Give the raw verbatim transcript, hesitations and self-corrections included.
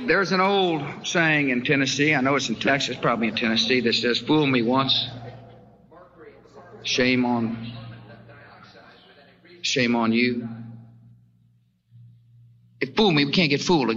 there's an old saying in Tennessee, I know it's in Texas, probably in Tennessee, that says, fool me once, shame on, shame on you. If fool me, we can't get fooled again.